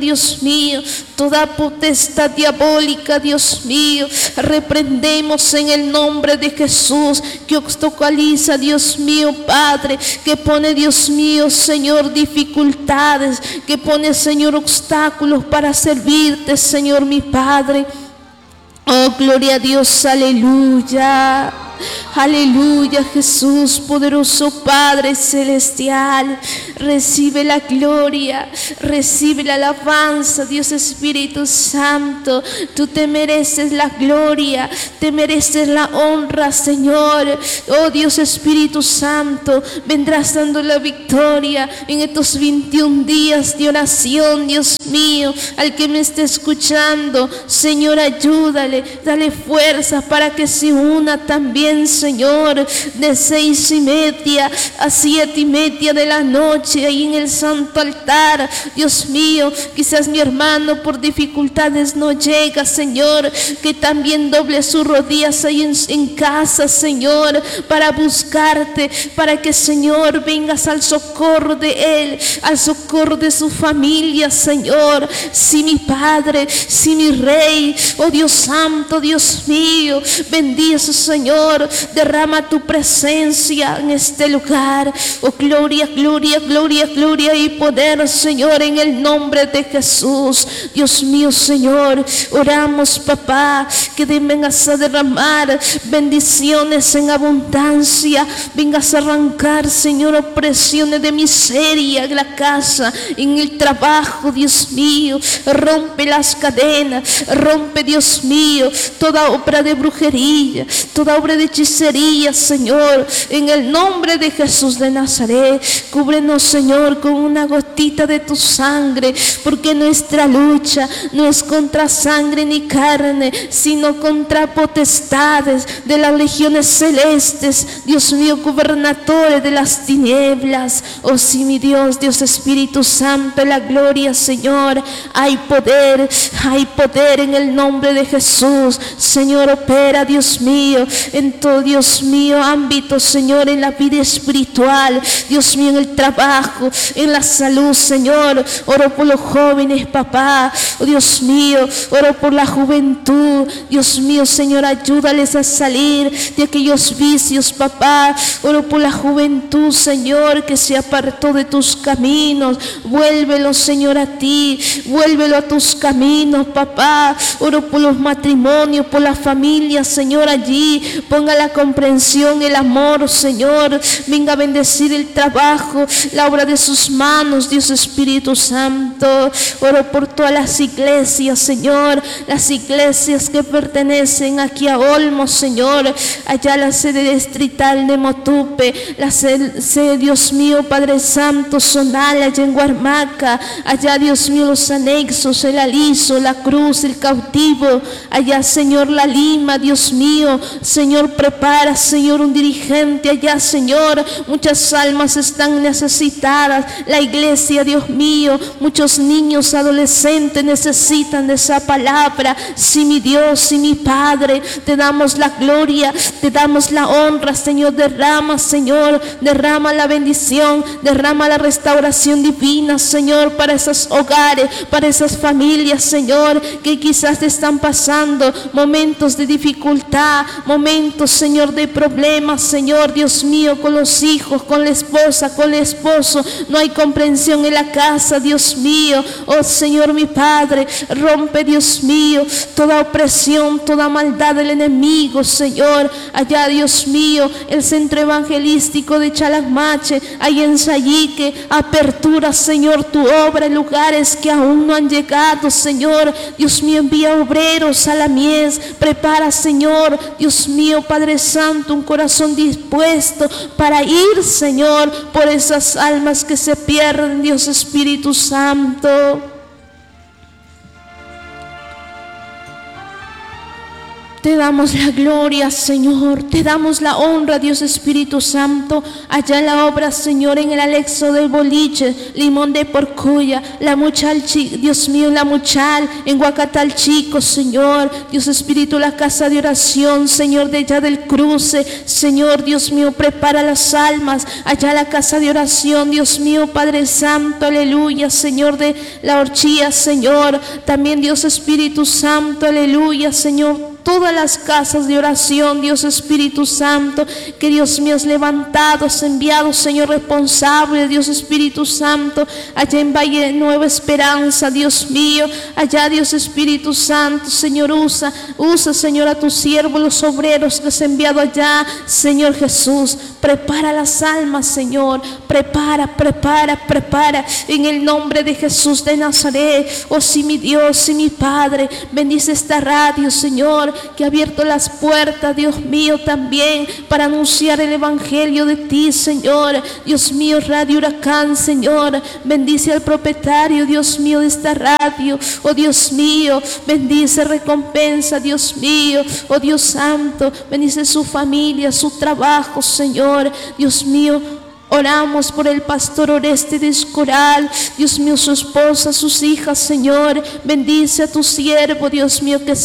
Dios mío, toda potestad diabólica, Dios mío, reprendemos en el nombre de Jesús, que obstaculiza, Dios mío, Padre, que pone, Dios mío, Señor, dificultades, que pone, Señor, obstáculos para servirte, Señor, mi Padre. Oh, gloria a Dios, aleluya. Aleluya, Jesús, poderoso Padre celestial, recibe la gloria, recibe la alabanza, Dios Espíritu Santo. Tú te mereces la gloria, te mereces la honra, Señor. Oh Dios Espíritu Santo, vendrás dando la victoria en estos 21 días de oración, Dios mío. Al que me esté escuchando, Señor, ayúdale, dale fuerza para que se una también, Señor, de 6:30 a 7:30 de la noche, ahí en el santo altar. Dios mío, quizás mi hermano por dificultades no llega, Señor, que también doble sus rodillas ahí en casa, Señor, para buscarte, para que, Señor, vengas al socorro de él, al socorro de su familia, Señor. Sí, mi Padre, sí, mi Rey, oh Dios Santo, Dios mío, bendice, Señor, derrama tu presencia en este lugar. Oh, gloria, gloria, gloria, gloria y poder, Señor, en el nombre de Jesús. Dios mío, Señor, oramos, papá, que vengas a derramar bendiciones en abundancia, vengas a arrancar, Señor, opresiones de miseria en la casa, en el trabajo, Dios mío. Rompe las cadenas, rompe, Dios mío, toda obra de brujería, toda obra de hechicería, Señor, en el nombre de Jesús de Nazaret. Cúbrenos, Señor, con una gotita de tu sangre, porque nuestra lucha no es contra sangre ni carne, sino contra potestades de las legiones celestes, Dios mío, gobernadores de las tinieblas. Oh sí, mi Dios, Dios Espíritu Santo, la gloria, Señor. Hay poder en el nombre de Jesús. Señor, opera, Dios mío, en todo, Dios mío, ámbito, Señor, en la vida espiritual, Dios mío, en el trabajo, en la salud, Señor. Oro por los jóvenes, papá, oh Dios mío, oro por la juventud, Dios mío, Señor, ayúdales a salir de aquellos vicios, papá. Oro por la juventud, Señor, que se apartó de tus caminos. Vuélvelo, Señor, a ti, vuélvelo a tus caminos, papá. Oro por los matrimonios, por la familia, Señor, allí. Ponga la comprensión, el amor, Señor. Venga a bendecir el trabajo, la obra de sus manos, Dios Espíritu Santo. Oro por todas las iglesias, Señor, las iglesias que pertenecen aquí a Olmos, Señor, allá la sede distrital de Motupe, la sede, Dios mío, Padre Santo, Zonal, allá en Huarmaca, allá, Dios mío, los anexos, el Aliso, la Cruz, el Cautivo, allá, Señor, la Lima, Dios mío, Señor, prepara, Señor, un dirigente allá, Señor. Muchas almas están necesitadas, la iglesia, Dios mío, muchos niños, adolescentes necesitan de esa palabra. Sí, mi Dios, sí, mi Padre, te damos la gloria, te damos la honra, Señor. Derrama, Señor, derrama la bendición, derrama la restauración divina, Señor, para esos hogares, para esas familias, Señor, que quizás están pasando momentos de dificultad, momentos, Señor, de problemas, Señor, Dios mío, con los hijos, con la esposa, con el esposo. No hay comprensión en la casa, Dios mío. Oh Señor, mi Padre, rompe, Dios mío, toda opresión, toda maldad del enemigo, Señor. Allá, Dios mío, el centro evangelístico de Chalakmache, ahí en Sayique, apertura, Señor, tu obra en lugares que aún no han llegado, Señor. Dios mío, envía obreros a la mies, prepara, Señor, Dios mío, Padre Santo, un corazón dispuesto para ir, Señor, por esas almas que se pierden, Dios Espíritu Santo. Te damos la gloria, Señor, te damos la honra, Dios Espíritu Santo. Allá en la obra, Señor, en el anexo del boliche, Limón de Porcuya, la Muchal, Dios mío, la Muchal, en Huacatal Chico, Señor, Dios Espíritu, la casa de oración, Señor, de allá del cruce, Señor, Dios mío, prepara las almas, allá la casa de oración, Dios mío, Padre Santo, aleluya, Señor, de la Horchilla, Señor, también Dios Espíritu Santo, aleluya, Señor, todas las casas de oración, Dios Espíritu Santo, que Dios mío has levantado, has enviado, Señor, responsable, Dios Espíritu Santo, allá en Valle de Nueva Esperanza, Dios mío, allá Dios Espíritu Santo, Señor, usa, Señor, a tus siervos, los obreros que has enviado allá, Señor Jesús, prepara las almas, Señor, prepara, en el nombre de Jesús de Nazaret. Oh sí, mi Dios y mi Padre, bendice esta radio, Señor, que ha abierto las puertas, Dios mío, también para anunciar el evangelio de ti, Señor. Dios mío, Radio Huracán, Señor, bendice al propietario, Dios mío, de esta radio. Oh Dios mío, bendice, recompensa, Dios mío, oh Dios Santo, bendice su familia, su trabajo, Señor. Dios mío, oramos por el pastor Oreste de Escoral, Dios mío, su esposa, sus hijas, Señor, bendice a tu siervo, Dios mío, que